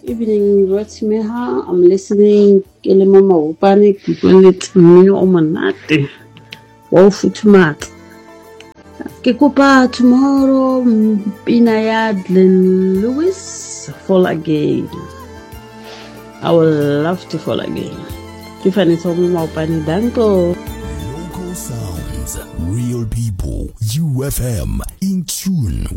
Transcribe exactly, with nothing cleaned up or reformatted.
evening, Rotimiha. I'm listening. Ke le mama upane ke kweletse mmino o monate wa ho futhumatsa. Ke kopa tomorrow pina ya Glenn Lewis, Fall Again. I would love to fall again. Tiffany told me upane danko. Local sounds, real people, U F M in tune